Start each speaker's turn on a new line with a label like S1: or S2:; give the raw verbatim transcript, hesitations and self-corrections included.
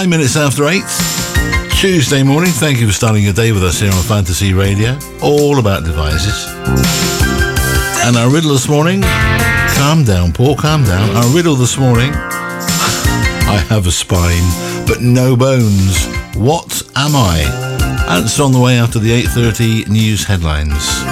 S1: Nine minutes after eight, Tuesday morning. Thank you for starting your day with us here on Fantasy Radio, all about devices. And our riddle this morning, calm down, Paul, calm down. Our riddle this morning, I have a spine, but no bones. What am I? Answer on the way after the eight thirty news headlines.